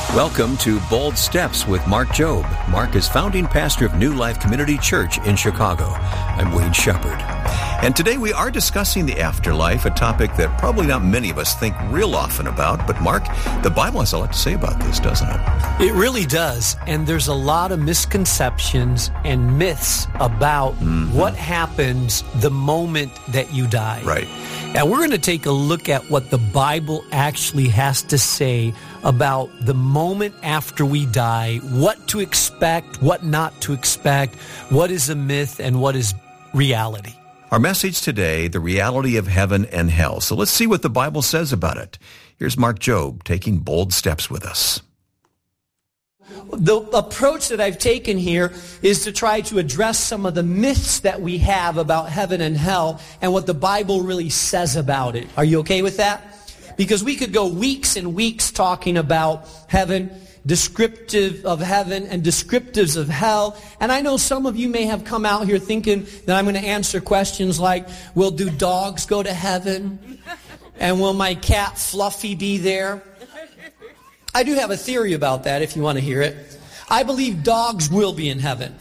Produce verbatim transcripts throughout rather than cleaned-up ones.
Welcome to Bold Steps with Mark Jobe. Mark is founding pastor of New Life Community Church in Chicago. I'm Wayne Shepherd. And today we are discussing the afterlife, a topic that probably not many of us think real often about. But Mark, the Bible has a lot to say about this, doesn't it? It really does. And there's a lot of misconceptions and myths about mm-hmm. what happens the moment that you die. Right. And we're going to take a look at what the Bible actually has to say about the moment after we die, what to expect, what not to expect, what is a myth, and what is reality. Our message today, the reality of heaven and hell. So let's see what the Bible says about it. Here's Mark Jobe taking bold steps with us. The approach that I've taken here is to try to address some of the myths that we have about heaven and hell and what the Bible really says about it. Are you okay with that? Because we could go weeks and weeks talking about heaven, descriptive of heaven and descriptives of hell. And I know some of you may have come out here thinking that I'm going to answer questions like, will do dogs go to heaven? And will my cat Fluffy be there? I do have a theory about that if you want to hear it. I believe dogs will be in heaven.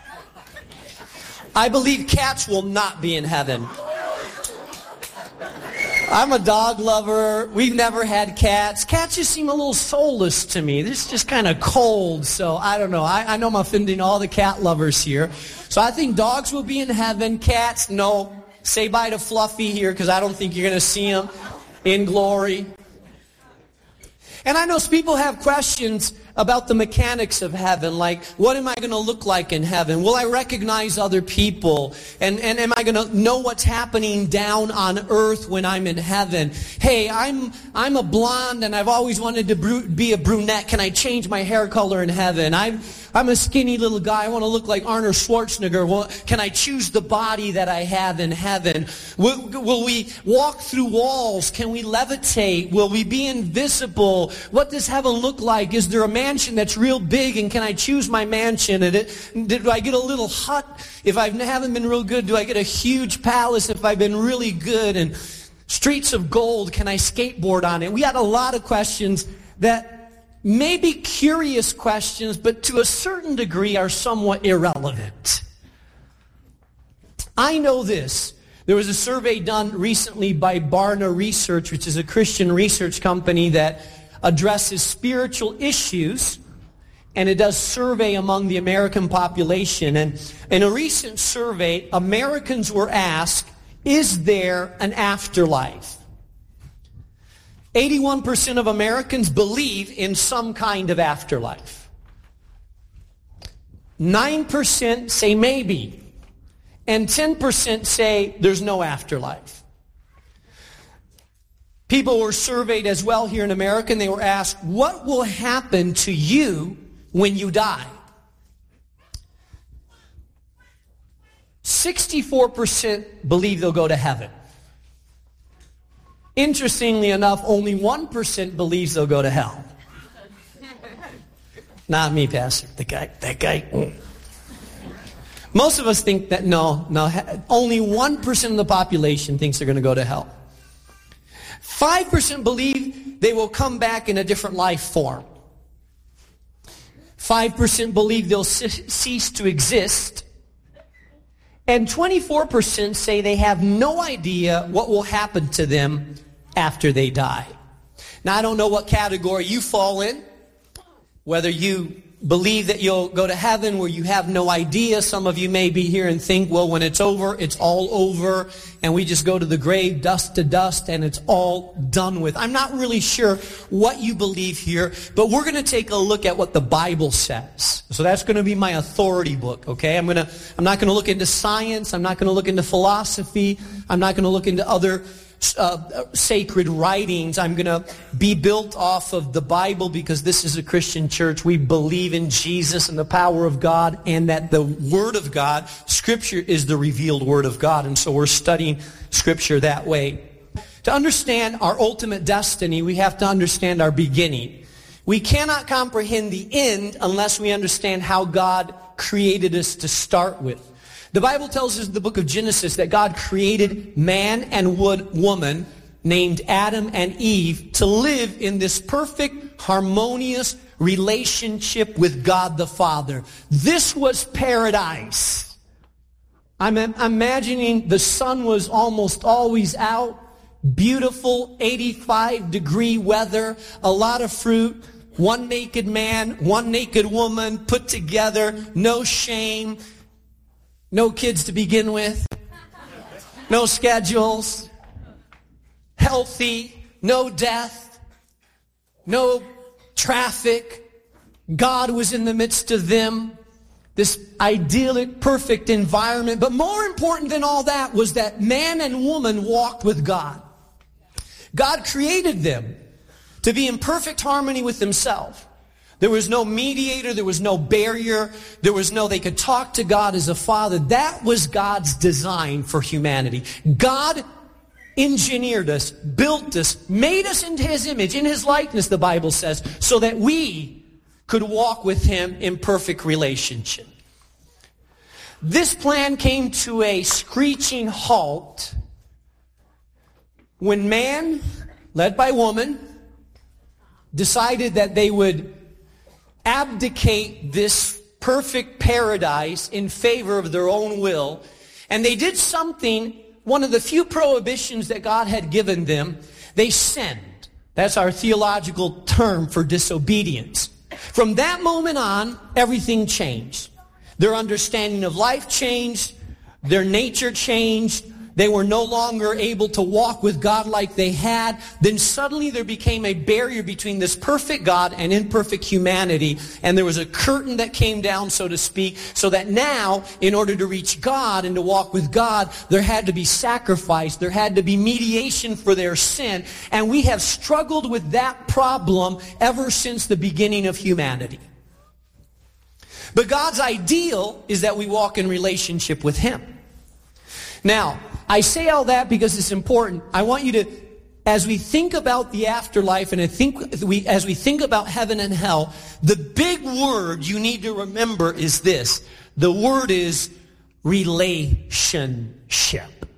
I believe cats will not be in heaven. I'm a dog lover. We've never had cats. Cats just seem a little soulless to me. They're just kind of cold. So I don't know. I, I know I'm offending all the cat lovers here. So I think dogs will be in heaven. Cats, no. Say bye to Fluffy here because I don't think you're going to see him in glory. And I know people have questions about the mechanics of heaven, like, what am I going to look like in heaven? Will I recognize other people? And, and am I going to know what's happening down on earth when I'm in heaven? Hey, I'm I'm a blonde and I've always wanted to bru- be a brunette. Can I change my hair color in heaven? I'm, I'm a skinny little guy. I want to look like Arnold Schwarzenegger. Well, can I choose the body that I have in heaven? Will, will we walk through walls? Can we levitate? Will we be invisible? What does heaven look like? Is there a mansion that's real big, and can I choose my mansion? And it, do I get a little hut if I haven't been real good? Do I get a huge palace if I've been really good? And streets of gold, can I skateboard on it? We had a lot of questions that may be curious questions, but to a certain degree are somewhat irrelevant. I know this. There was a survey done recently by Barna Research, which is a Christian research company that addresses spiritual issues, and it does survey among the American population. And in a recent survey, Americans were asked, is there an afterlife? eighty-one percent of Americans believe in some kind of afterlife. nine percent say maybe. And ten percent say there's no afterlife. People were surveyed as well here in America, and they were asked, what will happen to you when you die? sixty-four percent believe they'll go to heaven. Interestingly enough, only one percent believes they'll go to hell. Not me, Pastor. The guy, that guy. Mm. Most of us think that, no, no, only one percent of the population thinks they're going to go to hell. five percent believe they will come back in a different life form. five percent believe they'll cease to exist. And twenty-four percent say they have no idea what will happen to them after they die. Now, I don't know what category you fall in, whether you believe that you'll go to heaven where you have no idea. Some of you may be here and think, well, when it's over, it's all over, and we just go to the grave, dust to dust, and it's all done with. I'm not really sure what you believe here, but we're going to take a look at what the Bible says. So that's going to be my authority book, okay? I'm going to, I'm not going to look into science. I'm not going to look into philosophy. I'm not going to look into other Uh, sacred writings. I'm going to be built off of the Bible because this is a Christian church. We believe in Jesus and the power of God, and that the Word of God, Scripture, is the revealed Word of God. And so we're studying Scripture that way. To understand our ultimate destiny, we have to understand our beginning. We cannot comprehend the end unless we understand how God created us to start with. The Bible tells us in the book of Genesis that God created man and woman named Adam and Eve to live in this perfect, harmonious relationship with God the Father. This was paradise. I'm imagining the sun was almost always out, beautiful eighty-five degree weather, a lot of fruit, one naked man, one naked woman put together, no shame, no kids to begin with, no schedules, healthy, no death, no traffic. God was in the midst of them. This idyllic, perfect environment. But more important than all that was that man and woman walked with God. God created them to be in perfect harmony with himself. There was no mediator. There was no barrier. There was no, they could talk to God as a father. That was God's design for humanity. God engineered us, built us, made us into his image, in his likeness, the Bible says, so that we could walk with him in perfect relationship. This plan came to a screeching halt when man, led by woman, decided that they would abdicate this perfect paradise in favor of their own will. And they did something, one of the few prohibitions that God had given them. They sinned. That's our theological term for disobedience. From that moment on, everything changed. Their understanding of life changed. Their nature changed. They were no longer able to walk with God like they had. Then suddenly there became a barrier between this perfect God and imperfect humanity. And there was a curtain that came down, so to speak, so that now, in order to reach God and to walk with God, there had to be sacrifice. There had to be mediation for their sin. And we have struggled with that problem ever since the beginning of humanity. But God's ideal is that we walk in relationship with him. Now, I say all that because it's important. I want you to, as we think about the afterlife and I think we, as we think about heaven and hell, the big word you need to remember is this. The word is relationship.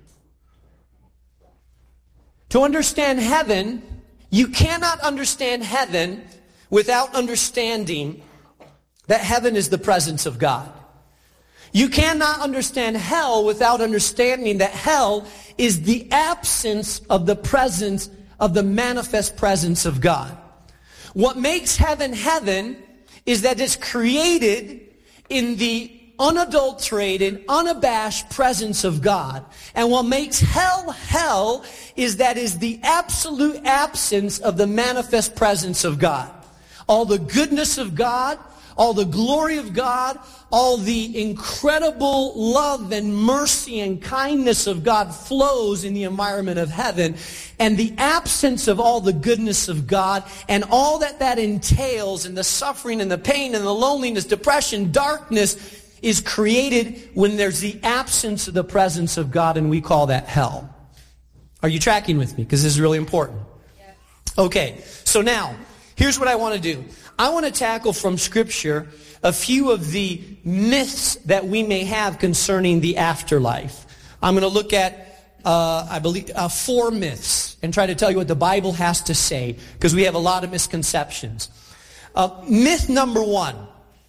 To understand heaven, you cannot understand heaven without understanding that heaven is the presence of God. You cannot understand hell without understanding that hell is the absence of the presence of the manifest presence of God. What makes heaven heaven is that it's created in the unadulterated, unabashed presence of God. And what makes hell hell is that is the absolute absence of the manifest presence of God. All the goodness of God, all the glory of God, all the incredible love and mercy and kindness of God flows in the environment of heaven. And the absence of all the goodness of God and all that that entails, and the suffering and the pain and the loneliness, depression, darkness, is created when there's the absence of the presence of God, and we call that hell. Are you tracking with me? Because this is really important. Yes. Okay, so now, here's what I want to do. I want to tackle from Scripture a few of the myths that we may have concerning the afterlife. I'm going to look at, uh, I believe, uh, four myths and try to tell you what the Bible has to say, because we have a lot of misconceptions. Uh, myth number one.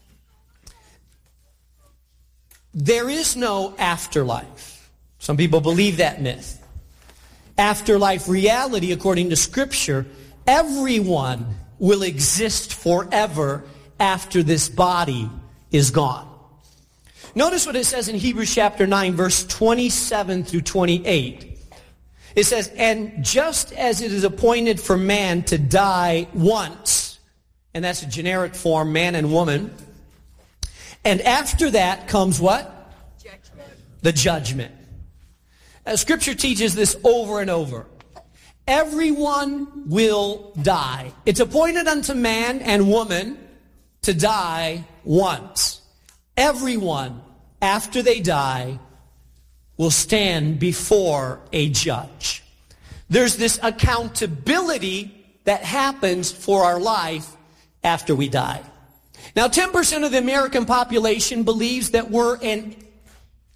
There is no afterlife. Some people believe that myth. Afterlife reality, according to Scripture, everyone will exist forever after this body is gone. Notice what it says in Hebrews chapter nine, verse twenty-seven through twenty-eight. It says, "And just as it is appointed for man to die once," and that's a generic form, man and woman, "and after that comes" what? Judgment. The judgment. Uh, Scripture teaches this over and over. Everyone will die. It's appointed unto man and woman to die once. Everyone, after they die, will stand before a judge. There's this accountability that happens for our life after we die. Now, ten percent of the American population believes that we're an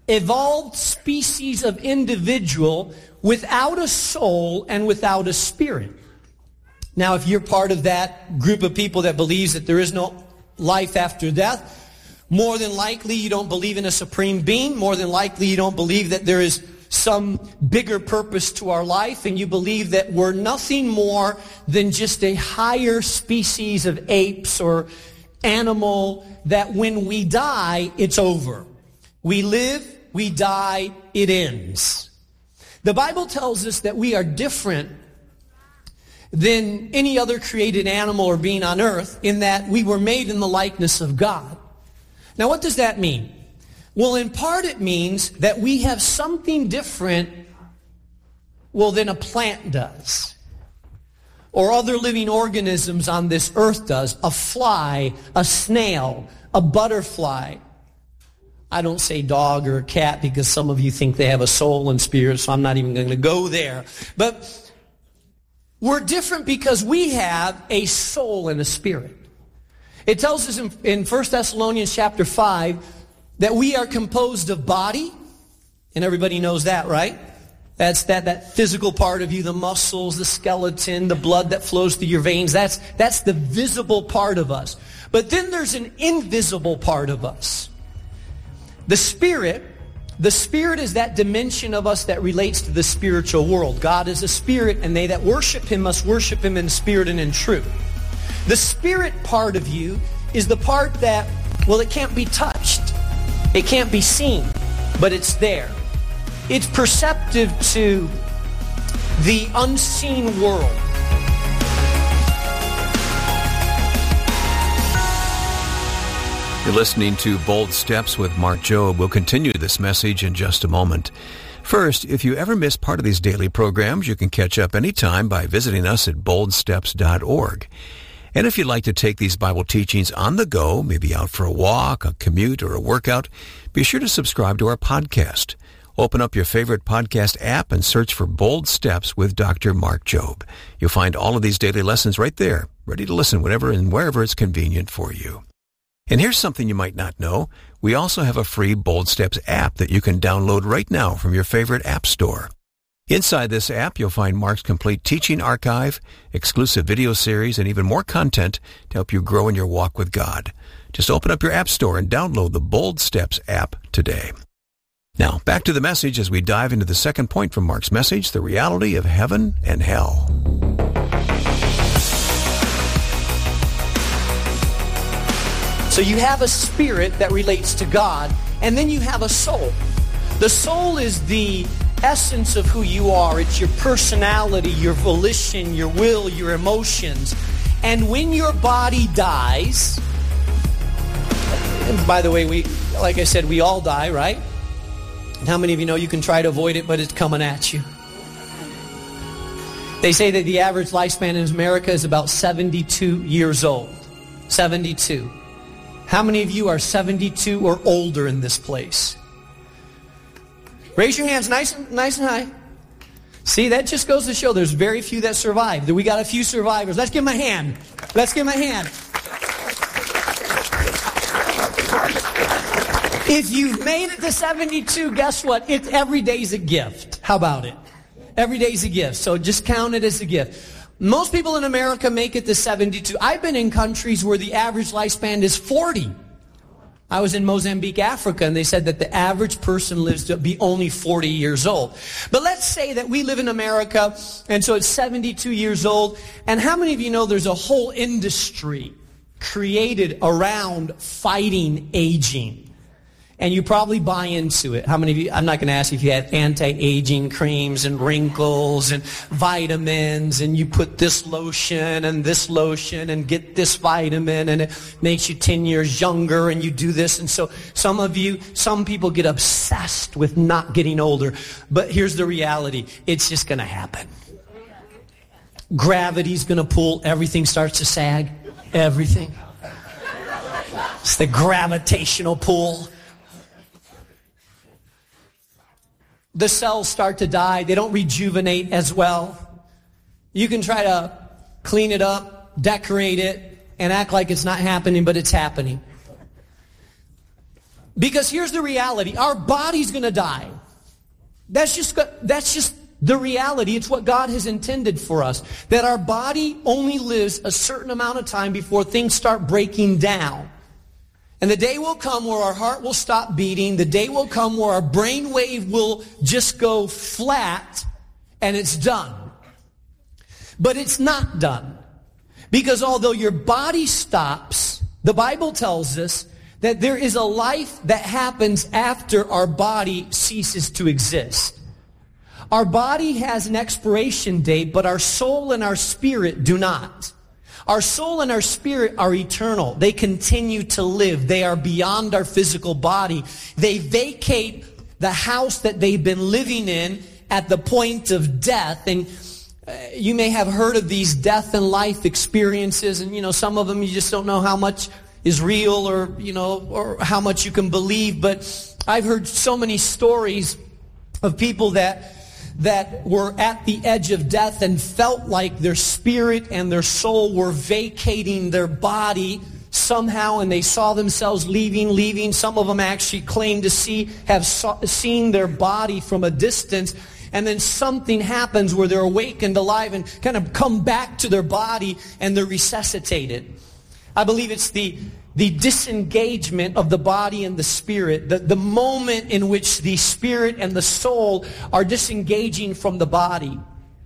evolved species of individual without a soul and without a spirit. Now, if you're part of that group of people that believes that there is no life after death, more than likely you don't believe in a supreme being. More than likely you don't believe that there is some bigger purpose to our life, and you believe that we're nothing more than just a higher species of apes or animal, that when we die, it's over. We live, we die, it ends. The Bible tells us that we are different than any other created animal or being on earth in that we were made in the likeness of God. Now, what does that mean? Well, in part it means that we have something different, well, than a plant does, or other living organisms on this earth does. A fly, a snail, a butterfly. I don't say dog or cat because some of you think they have a soul and spirit, so I'm not even going to go there. But we're different because we have a soul and a spirit. It tells us in, in First Thessalonians chapter five that we are composed of body, and everybody knows that, right? That's that, that physical part of you, the muscles, the skeleton, the blood that flows through your veins. That's, that's the visible part of us. But then there's an invisible part of us. The spirit, the spirit is that dimension of us that relates to the spiritual world. God is a spirit, and they that worship him must worship him in spirit and in truth. The spirit part of you is the part that, well, it can't be touched. It can't be seen, but it's there. It's perceptive to the unseen world. You're listening to Bold Steps with Mark Jobe. We'll continue this message in just a moment. First, if you ever miss part of these daily programs, you can catch up anytime by visiting us at bold steps dot org. And if you'd like to take these Bible teachings on the go, maybe out for a walk, a commute, or a workout, be sure to subscribe to our podcast. Open up your favorite podcast app and search for Bold Steps with Doctor Mark Jobe. You'll find all of these daily lessons right there, ready to listen whenever and wherever it's convenient for you. And here's something you might not know. We also have a free Bold Steps app that you can download right now from your favorite app store. Inside this app, you'll find Mark's complete teaching archive, exclusive video series, and even more content to help you grow in your walk with God. Just open up your app store and download the Bold Steps app today. Now, back to the message as we dive into the second point from Mark's message, the reality of heaven and hell. So you have a spirit that relates to God, and then you have a soul. The soul is the essence of who you are. It's your personality, your volition, your will, your emotions. And when your body dies, and by the way, we, like I said, we all die, right? And how many of you know you can try to avoid it, but it's coming at you? They say that the average lifespan in America is about seventy-two years old. seventy-two. How many of you are seventy-two or older in this place? Raise your hands nice and, nice and high. See, that just goes to show there's very few that survive. We got a few survivors. Let's give them a hand. Let's give them a hand. If you've made it to seventy-two, guess what? It's every day's a gift. How about it? Every day's a gift. So just count it as a gift. Most people in America make it to seventy-two. I've been in countries where the average lifespan is forty. I was in Mozambique, Africa, and they said that the average person lives to be only forty years old. But let's say that we live in America, and so it's seventy-two years old. And how many of you know there's a whole industry created around fighting aging? And you probably buy into it. How many of you, I'm not going to ask you if you had anti-aging creams and wrinkles and vitamins, and you put this lotion and this lotion and get this vitamin and it makes you ten years younger and you do this. And so some of you, some people get obsessed with not getting older. But here's the reality. It's just going to happen. Gravity's going to pull. Everything starts to sag. Everything. It's the gravitational pull. The cells start to die. They don't rejuvenate as well. You can try to clean it up, decorate it, and act like it's not happening, but it's happening. Because here's the reality. Our body's going to die. That's just, that's just the reality. It's what God has intended for us. That our body only lives a certain amount of time before things start breaking down. And the day will come where our heart will stop beating. The day will come where our brain wave will just go flat and it's done. But it's not done. Because although your body stops, the Bible tells us that there is a life that happens after our body ceases to exist. Our body has an expiration date, but our soul and our spirit do not. Our soul and our spirit are eternal. They continue to live. They are beyond our physical body. They vacate the house that they've been living in at the point of death. And uh, you may have heard of these death and life experiences, and you know, some of them you just don't know how much is real, or you know, or how much you can believe. But I've heard so many stories of people that that were at the edge of death and felt like their spirit and their soul were vacating their body somehow, and they saw themselves leaving, leaving. Some of them actually claim to see, have saw, seen their body from a distance, and then something happens where they're awakened alive and kind of come back to their body and they're resuscitated. I believe it's the the disengagement of the body and the spirit, the, the moment in which the spirit and the soul are disengaging from the body.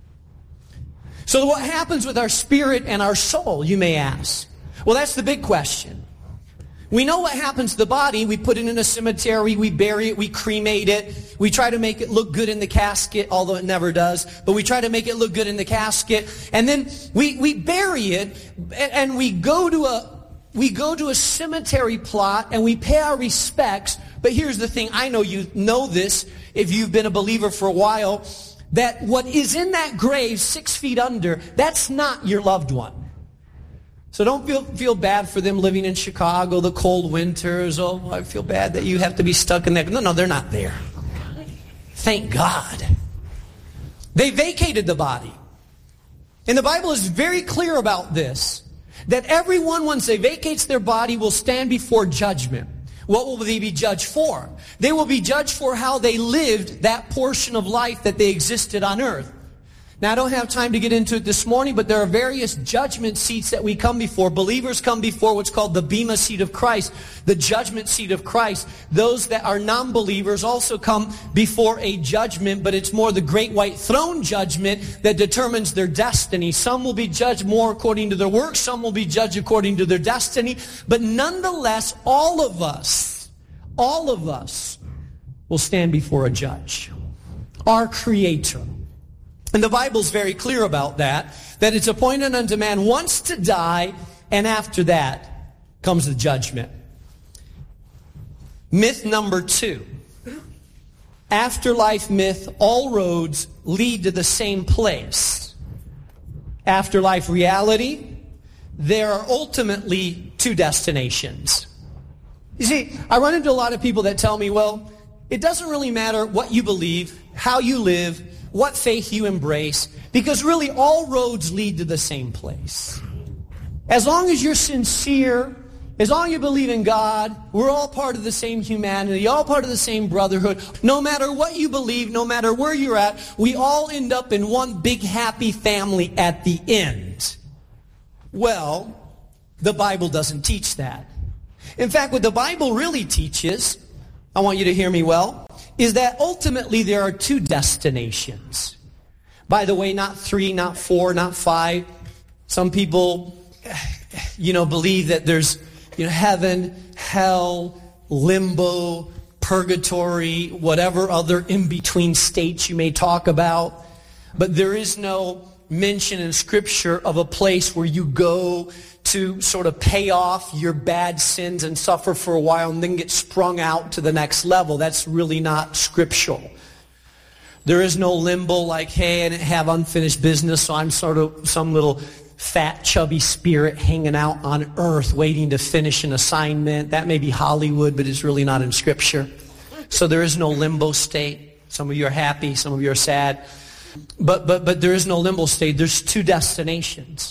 So what happens with our spirit and our soul, you may ask? Well, that's the big question. We know what happens to the body. We put it in a cemetery, we bury it, we cremate it. We try to make it look good in the casket, although it never does. But we try to make it look good in the casket. And then we, we bury it, and, and we go to a We go to a cemetery plot and we pay our respects. But here's the thing. I know you know this if you've been a believer for a while, that what is in that grave six feet under, that's not your loved one. So don't feel feel bad for them living in Chicago, the cold winters. Oh, I feel bad that you have to be stuck in that. No, no, they're not there. Thank God. They vacated the body. And the Bible is very clear about this. That everyone, once they vacates their body, will stand before judgment. What will they be judged for? They will be judged for how they lived that portion of life that they existed on earth. Now, I don't have time to get into it this morning, but there are various judgment seats that we come before. Believers come before what's called the Bema seat of Christ, the judgment seat of Christ. Those that are non-believers also come before a judgment, but it's more the great white throne judgment that determines their destiny. Some will be judged more according to their works, some will be judged according to their destiny, but nonetheless, all of us, all of us will stand before a judge, our Creator. And the Bible's very clear about that, that it's appointed unto man once to die, and after that comes the judgment. Myth number two. Afterlife myth, all roads lead to the same place. Afterlife reality, there are ultimately two destinations. You see, I run into a lot of people that tell me, well, it doesn't really matter what you believe, how you live, what faith you embrace, because really all roads lead to the same place. As long as you're sincere, as long as you believe in God, we're all part of the same humanity, all part of the same brotherhood. No matter what you believe, no matter where you're at, we all end up in one big happy family at the end. Well, the Bible doesn't teach that. In fact, what the Bible really teaches, I want you to hear me well, is that ultimately there are two destinations. By the way, not three, not four, not five. Some people, you know, believe that there's, you know, heaven, hell, limbo, purgatory, whatever other in-between states you may talk about. But there is no mention in Scripture of a place where you go to sort of pay off your bad sins and suffer for a while and then get sprung out to the next level. That's really not scriptural. There is no limbo like, hey, I didn't have unfinished business, so I'm sort of some little fat, chubby spirit hanging out on earth waiting to finish an assignment. That may be Hollywood, but it's really not in Scripture. So there is no limbo state. Some of you are happy, some of you are sad. But, but, but there is no limbo state. There's two destinations.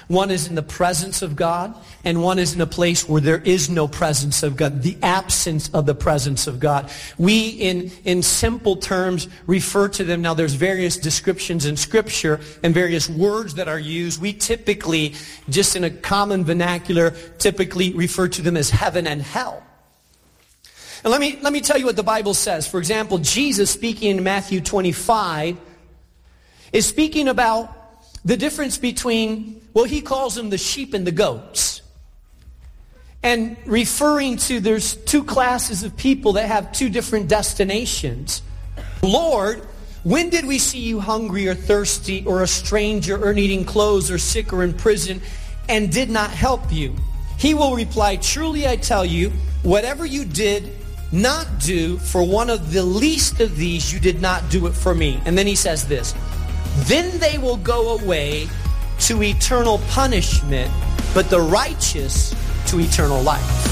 One is in the presence of God, and one is in a place where there is no presence of God, the absence of the presence of God. We, in, in simple terms, refer to them. Now, there's various descriptions in Scripture and various words that are used. We typically, just in a common vernacular, typically refer to them as heaven and hell. And let me, let me tell you what the Bible says. For example, Jesus, speaking in Matthew twenty-five, is speaking about the difference between, well, he calls them the sheep and the goats. And referring to, there's two classes of people that have two different destinations. Lord, when did we see you hungry or thirsty or a stranger or needing clothes or sick or in prison and did not help you? He will reply, truly I tell you, whatever you did not do for one of the least of these, you did not do it for me. And then he says this, then they will go away to eternal punishment, but the righteous to eternal life.